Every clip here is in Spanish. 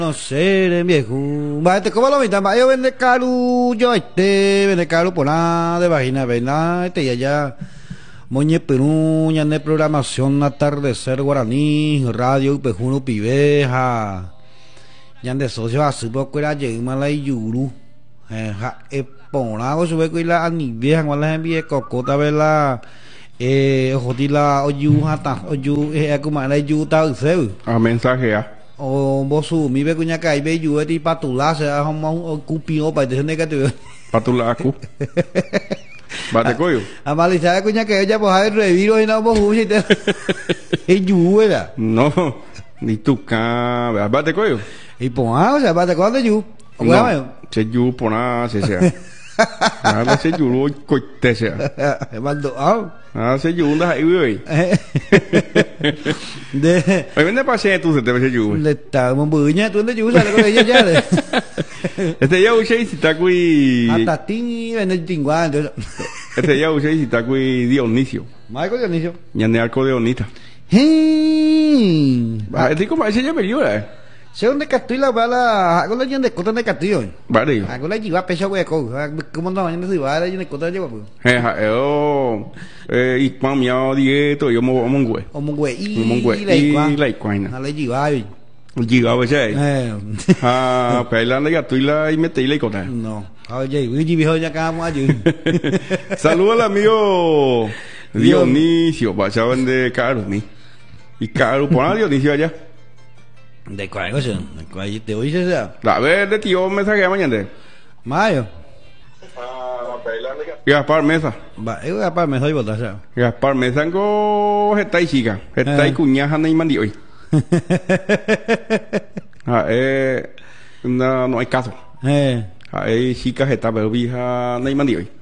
No sé, viejo. Va, ¿cómo lo mitad? Va, yo vende caro, yo vende caro por nada de vagina, ¿verdad? Ya ya. Moñe Perú, ya de programación atardecer guaraní, radio, pejuno piveja. Ya de socio así, poco era llegar la yuru. Ponado sube con la anivia, con la envía cocota, vela. Ojotila, oyu, hata, oyu, como la yuta, usted. A mensaje ya. O vos mi ve cuña kai ve yu ti patula se ha mong cupio pa de negativo. Patula aku. Bate coyo. A maliza cuña que ella pues a reviro y no vos usi te. Es yu era. No, ni tu ca, bate coyo. Y pon o sea, bate cuando yu. No, se yu pona se sea. Nada se yu coite sea. Mando se yu unda ahí güey. De hoy vende pase tú se te ve yu. Le está mon buña tú de yu sale con ella ya. Este ya usé si está kui. Hasta ti en el tinguan. Este ya usé si está kui Dionisio. Marco Dionisio. Ya ne arco de Onita. Este como ese ya perdió Se donde Castillo la con la gente de Cota de Castillo. Vale. Con la lleva peso hueco. ¿Cómo no van a decir vale en Cota lleva pues? Y pa miao dieto yo mo mongwe. O mongwe y la iguana. Na le lleva hoy. Llegaba ese. Pelando ya tú y metí la Cota. No. Oye, y viejo ya acabamos allí. Saludos al amigo Dionisio, pasaban de Caro, ni. Y Caro, pon a Dionisio allá. ¿De cuál cosa? ¿De cuál te oíste sea? La vez de tío mensaje mañana. Mayo. Gaspar Mesa. Va, Gaspar Mesa y botas ya. Gaspar Mesa go está y chica. Está y cuñaja ni mandi hoy. No hay caso. Hay chicas está pero vieja ni mandi hoy.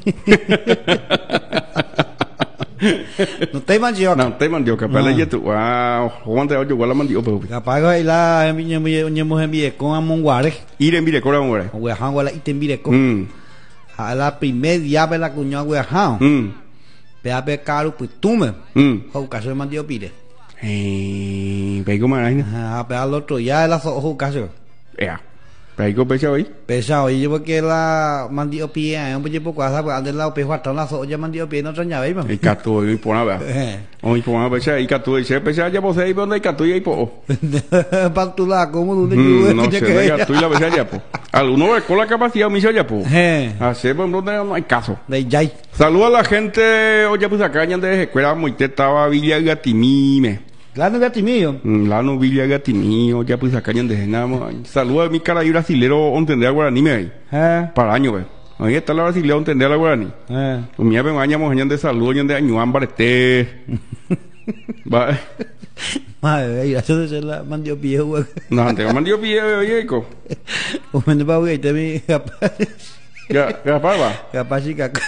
No te mandioca. No te mandioca, pero le tu Juan te oye la mandioca. Capaz que la mi mujer mire con amonguare. Ir en vire con amonguare. Huejan wala iten vire con. A la primer día ve la cuña huejan. Pe a pe caro pues tume. Ho caso de mandio pide. Pego maraina. Pe al otro ya la ho caso. Ya. Pego pesa hoy. Pesa hoy porque la mandio pie, un poco cosa, pues del lado pe falta la so ya mandio pie no traña ve, y cato y pona va. Hoy pona pesa y cato y se pesa ya vos ahí donde cato y po. Pantula como donde no sé, cato y la pesa ya po. Alguno con la capacidad mi ya po. Hace pues no hay caso. De jai. Saluda a la gente, oye pues acá ya de escuela muy estaba Villa Gatimime. La no gatimillo. La novilla gatimillo, ya pues acá ya de nada. Saluda a mi cara y brasilero entender guaraní me ahí. Para año ve. Ahí está la brasilera entender la guaraní. Mi ave mañana mojañan de saludo y de añuan barete. Va. Madre, eso de ser la mandio pie, güey. No, te mandio pie, oye, co. O me va güey, te mi capaz. Ya, capaz va. Capaz y caca.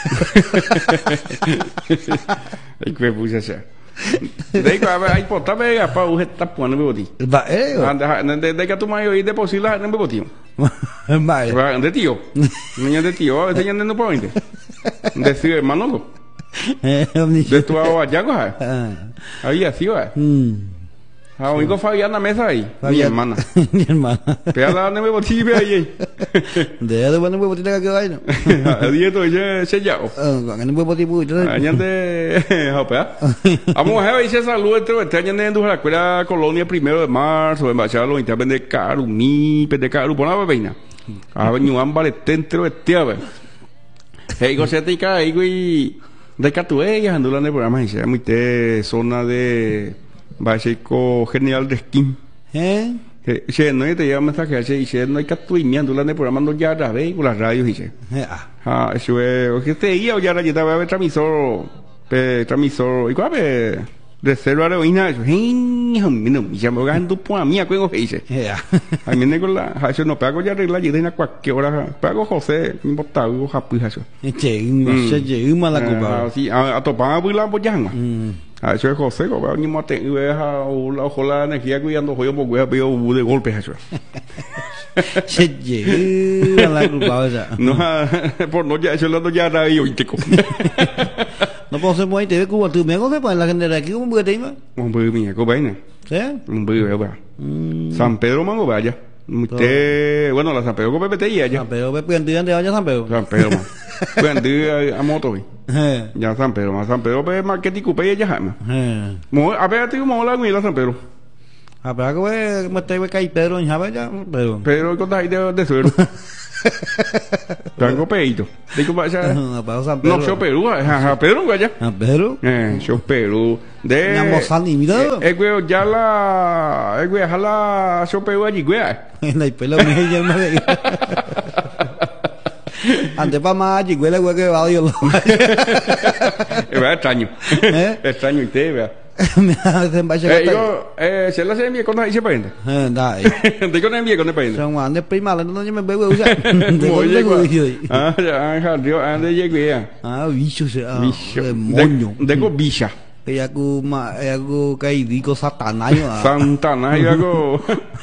Ay, que puse esa. De aí pota pega para o retapando meu boti. Va, de que tu mai aí depois lá no meu botinho. Vai. Vai de tio. Minha de tio, eu tenho andando para onde? De seu hermano. De tu avó já agora. Aí assim, vai. A única falha na mesa aí, minha irmã. Minha irmã. Pega lá no meu botinho aí. De bueno meu botinho que vai, não. Aí tô já sellado. No meu botinho muito. Añade, opa. Vamos a ver si esa luz este año en la escuela Colonia 1 de marzo, embajada los internos de Carumi, de Caru, por la peina. A ver, no han vale dentro de tierra. Hey, gocetica, y de Catuella, andando en el programa, y se muy de zona de básico general de skin. Se no te lleva mensaje, se no hay Catuilla, andando en el programa, no ya la ve con las radios, dice. Eso es, que te iba ya la llevaba a ver transmisor, y cuál de cero a heroína, eso, no, ya me gano por a mí, a cuego dice. A mí con la, eso no pago ya regla, ya de cualquier hora, pago José, mi botado, japuja eso. Se llegó la copa. Sí, a topar a buila por llama. Eso es José, como ni mate, y ojo la energía cuidando, joyo, porque veo de golpe eso. Se llegó la copa esa. No, por no ya, eso lo ya era yo y te No puedo ser muy te ve Cuba, tú me coges para la gente de aquí como puede irme. Un buen mi, ¿cómo vaina? ¿Sí? Un buen, San Pedro mango vaya. Usted, bueno, la San Pedro con PPT y ella. San Pedro, pues, de vaya San Pedro. San Pedro, man. Pueden ir a moto, güey. Ya San Pedro, más San Pedro, pues, marketing coupé y ella, jamás. A ver, te digo, la San Pedro. Pero que me estoy que hay Pedro en Java ya, Pedro. Pedro, ¿cuántas hay de suero? Tengo peito. Digo, vaya. No, yo Perú, a Pedro, vaya. A Pedro. Yo Perú. De. Ñamozán y mira. Güey, ya la. Güey, jala. Yo Perú allí, güey. En la pelo me ya me. Antes para más allí, güey, que va a Dios. Es extraño. Extraño y te vea. Yo, se la se envía con ahí se prende. Dai. De con envía con prende. Son ande prima, no me veo usar. Ah, ya, Dios, ande llegué. Ah, bicho, demonio. Deco bicha. Ya aku kaidico satanayo. Santanayo aku.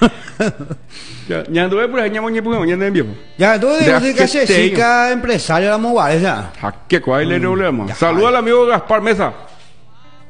Ya anduve por ahí ñamoñe puno ya envía. Ya tú dices que se chica empresario la mobile ya. ¿Qué cuál es el problema? Saluda al amigo Gaspar Mesa.